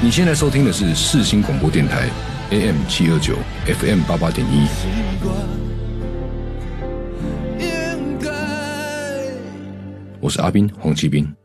你现在收听的是世新广播电台 AM 729 FM 88.1。我是阿斌黄启斌。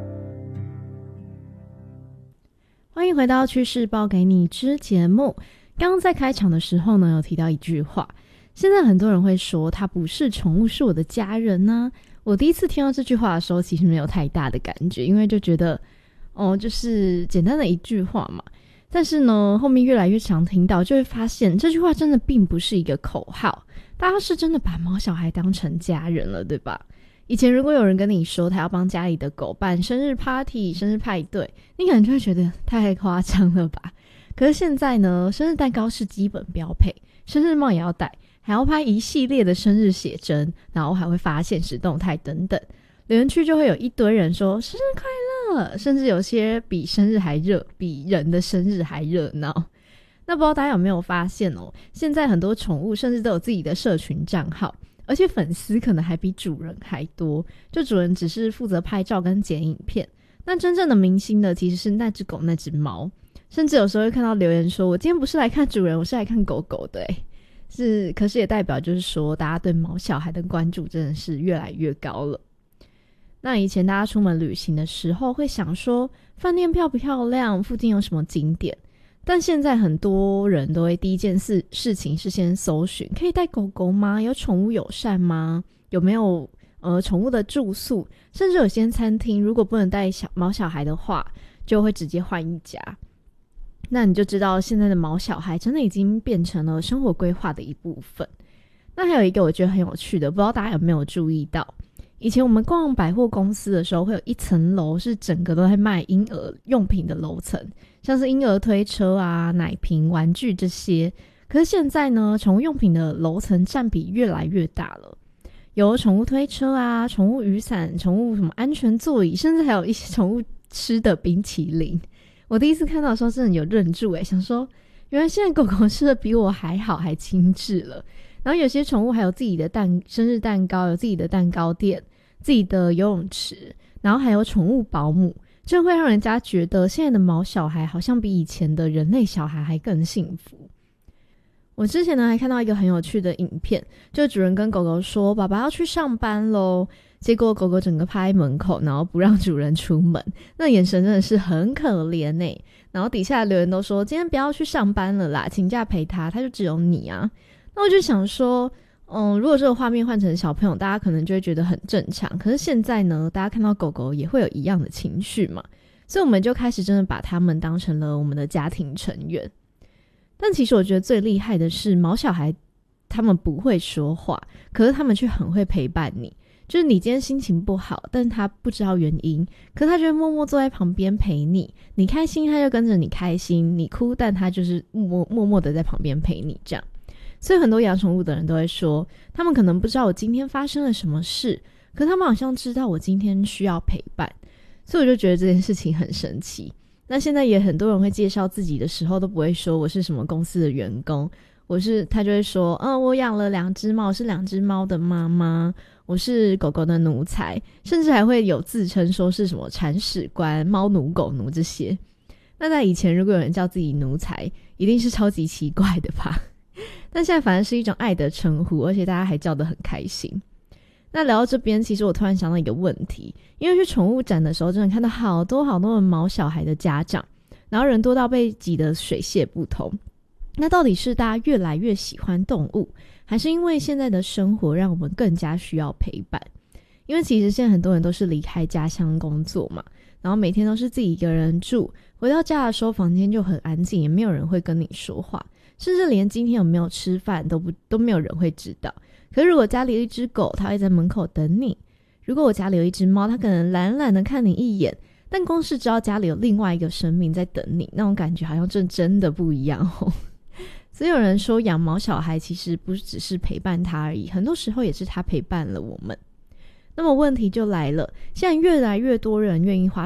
欢迎回到趋势报给你知节目。刚刚在开场的时候呢，有提到一句话，现在很多人会说他不是宠物，是我的家人啊。我第一次听到这句话的时候，其实没有太大的感觉，因为就觉得就是简单的一句话嘛。但是呢，后面越来越常听到，就会发现这句话真的并不是一个口号，大家是真的把毛小孩当成家人了，对吧？以前如果有人跟你说他要帮家里的狗办生日 party 生日派对，你可能就会觉得太夸张了吧。可是现在呢，生日蛋糕是基本标配，生日帽也要戴，还要拍一系列的生日写真，然后还会发现实动态等等。留言区就会有一堆人说生日快乐，甚至有些比生日还热，比人的生日还热闹。那不知道大家有没有发现现在很多宠物甚至都有自己的社群账号，而且粉丝可能还比主人还多，就主人只是负责拍照跟剪影片，那真正的明星呢，其实是那只狗那只猫。甚至有时候会看到留言说，我今天不是来看主人，我是来看狗狗的可是也代表就是说大家对毛小孩的关注真的是越来越高了。那以前大家出门旅行的时候会想说饭店漂不漂亮，附近有什么景点，但现在很多人都会第一件事情是先搜寻可以带狗狗吗，有宠物友善吗，有没有宠物的住宿，甚至有些餐厅如果不能带毛小孩的话，就会直接换一家。那你就知道现在的毛小孩真的已经变成了生活规划的一部分。那还有一个我觉得很有趣的，不知道大家有没有注意到，以前我们逛百货公司的时候会有一层楼是整个都在卖婴儿用品的楼层，像是婴儿推车啊、奶瓶、玩具这些。可是现在呢，宠物用品的楼层占比越来越大了，有宠物推车啊、宠物雨伞、宠物什么安全座椅，甚至还有一些宠物吃的冰淇淋。我第一次看到的时候真的有愣住想说原来现在狗狗吃的比我还好，还精致了。然后有些宠物还有自己的生日蛋糕，有自己的蛋糕店，自己的游泳池，然后还有宠物保姆，这会让人家觉得现在的毛小孩好像比以前的人类小孩还更幸福。我之前呢还看到一个很有趣的影片，就主人跟狗狗说爸爸要去上班咯，结果狗狗整个趴在门口，然后不让主人出门，那眼神真的是很可怜然后底下的留言都说今天不要去上班了啦，请假陪他就只有你啊。那我就想说如果这个画面换成小朋友，大家可能就会觉得很正常，可是现在呢，大家看到狗狗也会有一样的情绪嘛，所以我们就开始真的把他们当成了我们的家庭成员。但其实我觉得最厉害的是毛小孩他们不会说话，可是他们却很会陪伴你，就是你今天心情不好，但他不知道原因，可是他就会默默坐在旁边陪你，你开心他就跟着你开心，你哭但他就是默默的在旁边陪你这样。所以很多养宠物的人都会说，他们可能不知道我今天发生了什么事，可是他们好像知道我今天需要陪伴，所以我就觉得这件事情很神奇。那现在也很多人会介绍自己的时候都不会说我是什么公司的员工，他就会说我养了2只猫，我是2只猫的妈妈，我是狗狗的奴才，甚至还会有自称说是什么铲屎官、猫奴、狗奴这些。那在以前如果有人叫自己奴才，一定是超级奇怪的吧，但现在反而是一种爱的称呼，而且大家还叫得很开心。那聊到这边，其实我突然想到一个问题，因为去宠物展的时候真的看到好多好多的毛小孩的家长，然后人多到被挤得水泄不通。那到底是大家越来越喜欢动物，还是因为现在的生活让我们更加需要陪伴？因为其实现在很多人都是离开家乡工作嘛，然后每天都是自己一个人住，回到家的时候房间就很安静，也没有人会跟你说话，甚至连今天有没有吃饭都没有人会知道。可是如果家里有一只狗，它会在门口等你；如果我家里有一只猫，它可能懒懒的看你一眼，但光是知道家里有另外一个生命在等你，那种感觉好像真的不一样所以有人说养毛小孩其实不只是陪伴他而已，很多时候也是他陪伴了我们。那么问题就来了，现在越来越多人愿意花